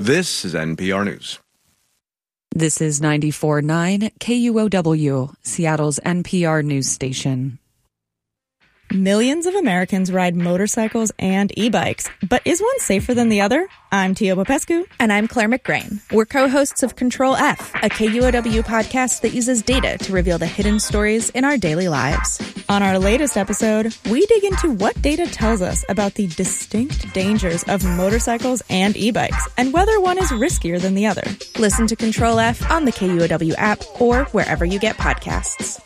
This is NPR News. This is 94.9 KUOW, Seattle's NPR news station. Millions of Americans ride motorcycles and e-bikes, but is one safer than the other? I'm Tia Popescu. And I'm Claire McGrain. We're co-hosts of Control F, a KUOW podcast that uses data to reveal the hidden stories in our daily lives. On our latest episode, we dig into what data tells us about the distinct dangers of motorcycles and e-bikes, and whether one is riskier than the other. Listen to Control F on the KUOW app or wherever you get podcasts.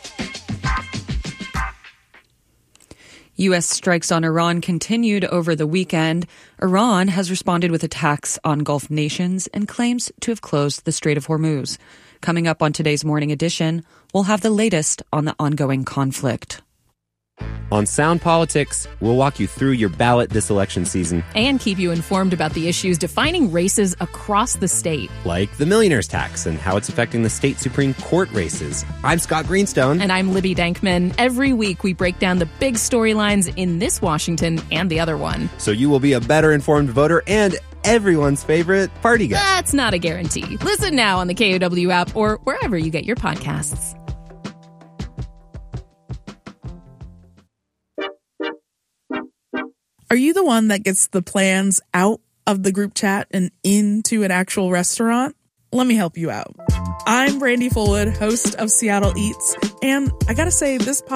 U.S. strikes on Iran continued over the weekend. Iran has responded with attacks on Gulf nations and claims to have closed the Strait of Hormuz. Coming up on today's Morning Edition, we'll have the latest on the ongoing conflict. On Sound Politics, we'll walk you through your ballot this election season. And keep you informed about the issues defining races across the state. Like the millionaire's tax and how it's affecting the state Supreme Court races. I'm Scott Greenstone. And I'm Libby Dankman. Every week we break down the big storylines in this Washington and the other one. So you will be a better informed voter and everyone's favorite party guy. That's not a guarantee. Listen now on the KUOW app or wherever you get your podcasts. Are you the one that gets the plans out of the group chat and into an actual restaurant? Let me help you out. I'm Brandy Fullwood, host of Seattle Eats, and I gotta say, this